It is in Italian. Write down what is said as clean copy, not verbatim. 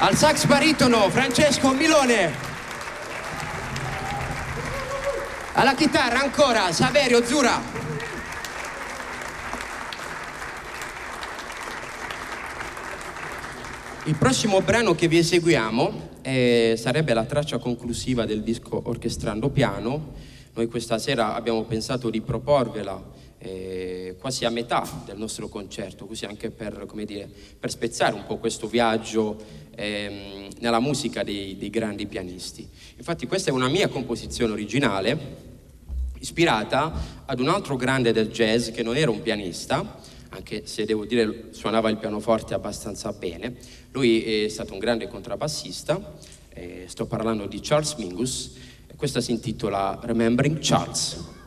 Al sax baritono Francesco Milone. Alla chitarra ancora Saverio Zura. Il prossimo brano che vi eseguiamo sarebbe la traccia conclusiva del disco Orchestrando Piano. Noi questa sera abbiamo pensato di proporvela quasi a metà del nostro concerto, così anche per, come dire, per spezzare un po' questo viaggio nella musica dei grandi pianisti. Infatti questa è una mia composizione originale, ispirata ad un altro grande del jazz che non era un pianista, anche se devo dire suonava il pianoforte abbastanza bene. Lui è stato un grande contrabbassista, sto parlando di Charles Mingus, e questa si intitola Remembering Charles.